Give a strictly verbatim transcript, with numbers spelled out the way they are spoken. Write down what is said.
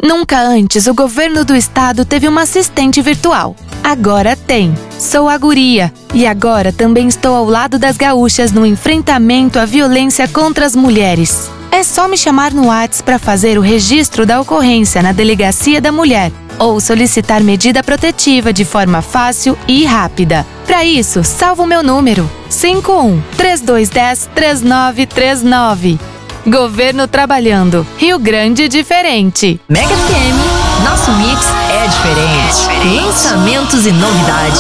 Nunca antes o governo do estado teve uma assistente virtual. Agora tem. Sou a guria e agora também estou ao lado das gaúchas no enfrentamento à violência contra as mulheres. É só me chamar no WhatsApp para fazer o registro da ocorrência na Delegacia da Mulher ou solicitar medida protetiva de forma fácil e rápida. Para isso, salva o meu número cinco um, três dois um zero, três nove três nove. Governo trabalhando. Rio Grande diferente. Mega F M, nosso mix é diferente. Lançamentos e novidades.